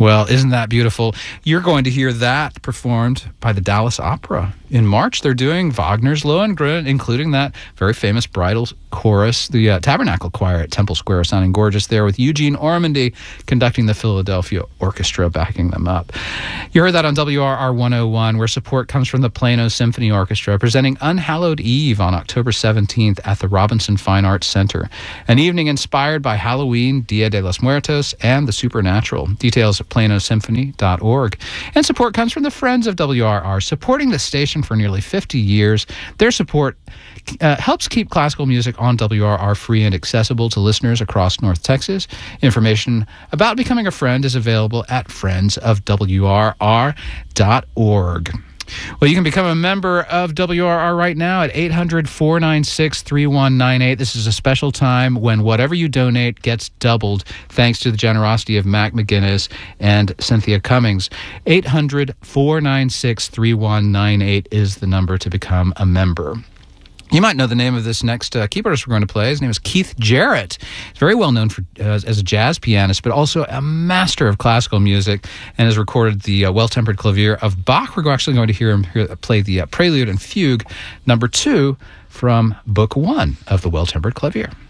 Well, isn't that beautiful? You're going to hear that performed by the Dallas Opera. In March, they're doing Wagner's Lohengrin, including that very famous bridal chorus, the Tabernacle Choir at Temple Square, sounding gorgeous there, with Eugene Ormandy conducting the Philadelphia Orchestra backing them up. You heard that on WRR 101, where support comes from the Plano Symphony Orchestra, presenting Unhallowed Eve on October 17th at the Robinson Fine Arts Center. An evening inspired by Halloween, Dia de los Muertos, and the supernatural. Details at planosymphony.org. And support comes from the Friends of WRR, supporting the station for nearly 50 years. Their support helps keep classical music on WRR free and accessible to listeners across North Texas. Information about becoming a friend is available at friendsofwrr.org. Well, you can become a member of WRR right now at 800-496-3198. This is a special time when whatever you donate gets doubled, thanks to the generosity of Mac McGinnis and Cynthia Cummings. 800-496-3198 is the number to become a member. You might know the name of this next keyboardist we're going to play. His name is Keith Jarrett. He's very well known for, as a jazz pianist, but also a master of classical music, and has recorded the Well-Tempered Clavier of Bach. We're actually going to hear him play the Prelude and Fugue, number 2, from Book 1 of the Well-Tempered Clavier.